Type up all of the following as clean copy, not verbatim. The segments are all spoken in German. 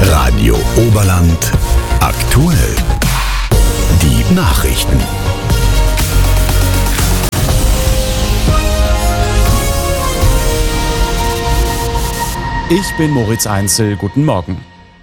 Radio Oberland aktuell. Die Nachrichten. Ich bin Moritz Einzel, guten Morgen.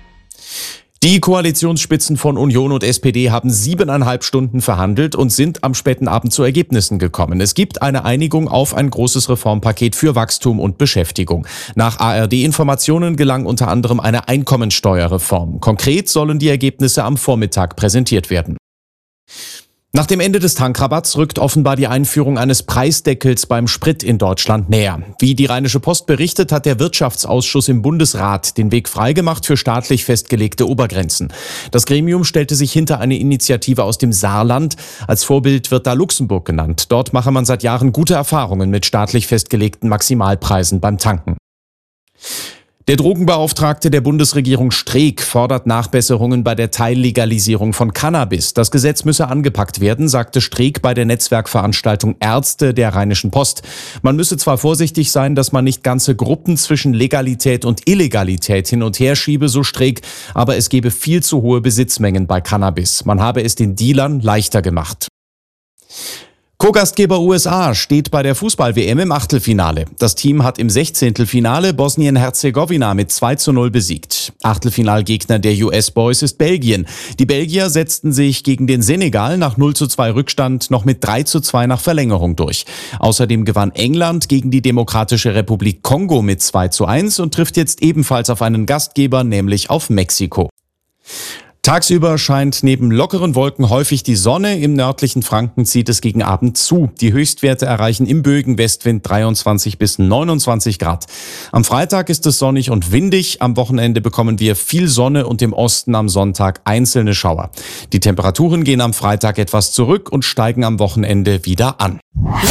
Die Koalitionsspitzen von Union und SPD haben 7,5 Stunden verhandelt und sind am späten Abend zu Ergebnissen gekommen. Es gibt eine Einigung auf ein großes Reformpaket für Wachstum und Beschäftigung. Nach ARD-Informationen gelang unter anderem eine Einkommensteuerreform. Konkret sollen die Ergebnisse am Vormittag präsentiert werden. Nach dem Ende des Tankrabatts rückt offenbar die Einführung eines Preisdeckels beim Sprit in Deutschland näher. Wie die Rheinische Post berichtet, hat der Wirtschaftsausschuss im Bundesrat den Weg freigemacht für staatlich festgelegte Obergrenzen. Das Gremium stellte sich hinter eine Initiative aus dem Saarland. Als Vorbild wird da Luxemburg genannt. Dort mache man seit Jahren gute Erfahrungen mit staatlich festgelegten Maximalpreisen beim Tanken. Der Drogenbeauftragte der Bundesregierung Streeck fordert Nachbesserungen bei der Teillegalisierung von Cannabis. Das Gesetz müsse angepackt werden, sagte Streeck bei der Netzwerkveranstaltung Ärzte der Rheinischen Post. Man müsse zwar vorsichtig sein, dass man nicht ganze Gruppen zwischen Legalität und Illegalität hin und her schiebe, so Streeck, aber es gebe viel zu hohe Besitzmengen bei Cannabis. Man habe es den Dealern leichter gemacht. Co-Gastgeber USA steht bei der Fußball-WM im Achtelfinale. Das Team hat im 16. Finale Bosnien-Herzegowina mit 2:0 besiegt. Achtelfinalgegner der US-Boys ist Belgien. Die Belgier setzten sich gegen den Senegal nach 0:2 Rückstand noch mit 3:2 nach Verlängerung durch. Außerdem gewann England gegen die Demokratische Republik Kongo mit 2:1 und trifft jetzt ebenfalls auf einen Gastgeber, nämlich auf Mexiko. Tagsüber scheint neben lockeren Wolken häufig die Sonne. Im nördlichen Franken zieht es gegen Abend zu. Die Höchstwerte erreichen im Bögen-Westwind 23 bis 29 Grad. Am Freitag ist es sonnig und windig. Am Wochenende bekommen wir viel Sonne und im Osten am Sonntag einzelne Schauer. Die Temperaturen gehen am Freitag etwas zurück und steigen am Wochenende wieder an.